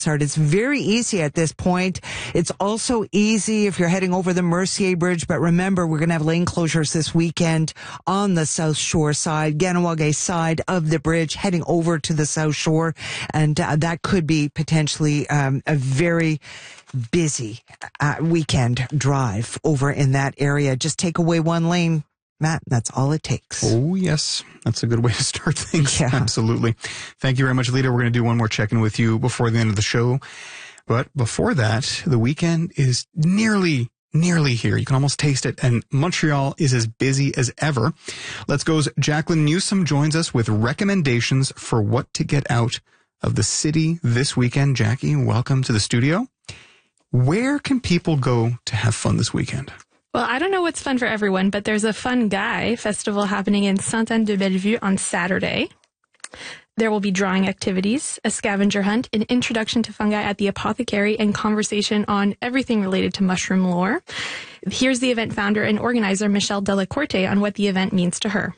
It's very easy at this point. It's also easy if you're heading over the Mercier Bridge, but remember, we're going to have lane closures this weekend on the South Shore side, Ganawage side of the bridge, heading over to the South Shore, and that could be potentially a very busy weekend drive over in that area. Just take away one lane, Matt, that's all it takes. Oh, yes. That's a good way to start things. Yeah. Absolutely. Thank you very much, Lita. We're going to do one more check-in with you before the end of the show. But before that, the weekend is nearly here. You can almost taste it. And Montreal is as busy as ever. Let's Go's Jacqueline Newsom joins us with recommendations for what to get out of the city this weekend. Jackie, welcome to the studio. Where can people go to have fun this weekend? Well, I don't know what's fun for everyone, but there's a Fun Guy festival happening in Sainte-Anne-de-Bellevue on Saturday. There will be drawing activities, a scavenger hunt, an introduction to fungi at the apothecary, and conversation on everything related to mushroom lore. Here's the event founder and organizer, Michelle Delacorte, on what the event means to her.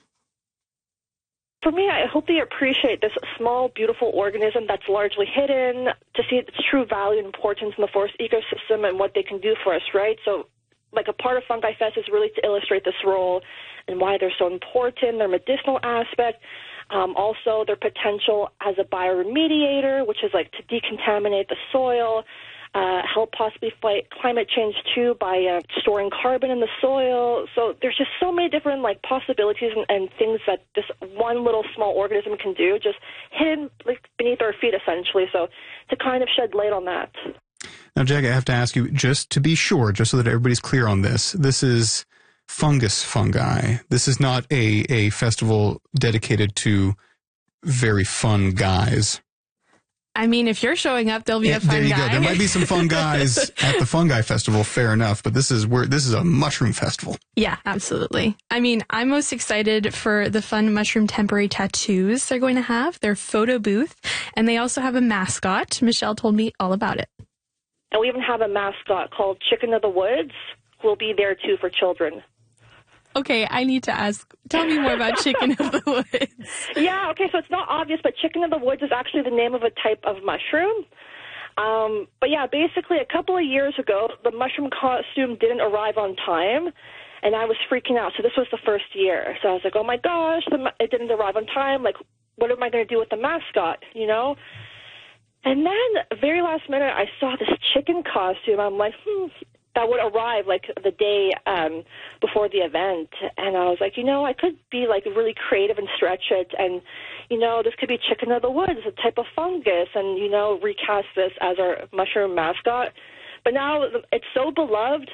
For me, I hope they appreciate this small, beautiful organism that's largely hidden, to see its true value and importance in the forest ecosystem and what they can do for us, right? So, like, a part of Fungi Fest is really to illustrate this role and why they're so important, their medicinal aspect, also their potential as a bioremediator, which is like to decontaminate the soil, help possibly fight climate change too by storing carbon in the soil. So there's just so many different like possibilities and things that this one little small organism can do, just hidden like beneath our feet essentially. So to kind of shed light on that. Now, Jack, I have to ask you, just to be sure, just so that everybody's clear on this is fungi. This is not a festival dedicated to very fun guys. I mean, if you're showing up, there'll be a fun guy. There you go. There might be some fun guys at the Fungi Festival, fair enough, but this is a mushroom festival. Yeah, absolutely. I mean, I'm most excited for the fun mushroom temporary tattoos they're going to have, their photo booth, and they also have a mascot. Michelle told me all about it. And we even have a mascot called Chicken of the Woods, who will be there, too, for children. Okay, I need to ask. Tell me more about Chicken of the Woods. Yeah, okay, so it's not obvious, but Chicken of the Woods is actually the name of a type of mushroom. But yeah, basically a couple of years ago, the mushroom costume didn't arrive on time, and I was freaking out. So this was the first year. So I was like, oh my gosh, it didn't arrive on time. Like, what am I going to do with the mascot, you know? And then, very last minute, I saw this chicken costume. I'm like, that would arrive, like, the day before the event. And I was like, you know, I could be, like, really creative and stretch it. And, you know, this could be Chicken of the Woods, a type of fungus, and, you know, recast this as our mushroom mascot. But now it's so beloved.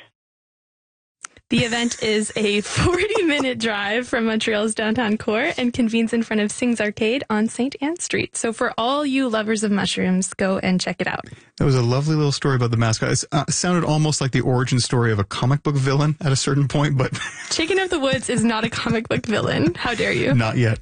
The event is a 40-minute drive from Montreal's downtown core and convenes in front of Sings Arcade on St. Anne Street. So for all you lovers of mushrooms, go and check it out. That was a lovely little story about the mascot. It sounded almost like the origin story of a comic book villain at a certain point, but... Chicken of the Woods is not a comic book villain. How dare you? Not yet.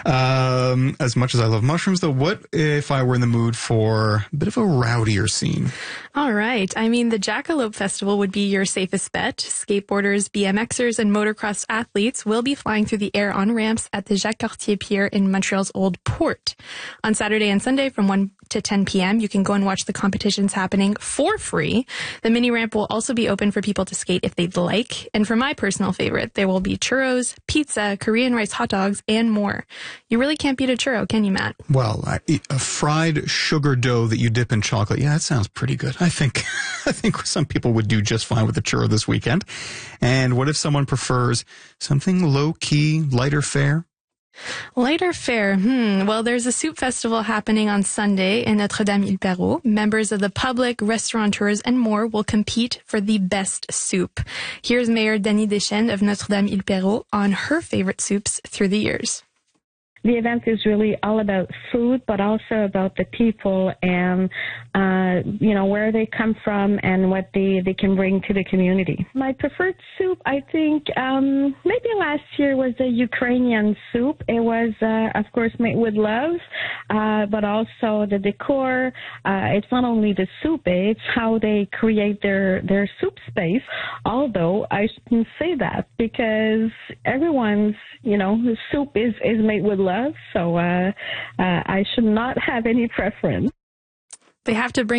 As much as I love mushrooms, though, what if I were in the mood for a bit of a rowdier scene? All right. I mean, the Jackalope Festival would be your safest bet. Skateboarders, BMXers, and motocross athletes will be flying through the air on ramps at the Jacques Cartier Pier in Montreal's Old Port. On Saturday and Sunday from 1 to 10 p.m., you can go and watch the competitions happening for free. The mini ramp will also be open for people to skate if they'd like. And for my personal favorite, there will be churros, pizza, Korean rice hot dogs, and more. You really can't beat a churro, can you, Matt? Well, a fried sugar dough that you dip in chocolate. Yeah, that sounds pretty good. I think some people would do just fine with a churro this weekend. And what if someone prefers something low-key, lighter fare? Lighter fare. Well, there's a soup festival happening on Sunday in Notre-Dame-Île-Perrot. Members of the public, restaurateurs, and more will compete for the best soup. Here's Mayor Dany Deschênes of Notre-Dame-Île-Perrot on her favorite soups through the years. The event is really all about food, but also about the people and, where they come from and what they can bring to the community. My preferred soup, I think, maybe last year was the Ukrainian soup. It was, of course, made with love, but also the decor. It's not only the soup, it's how they create their soup space. Although I shouldn't say that because everyone's, soup is made with love. So I should not have any preference. They have to bring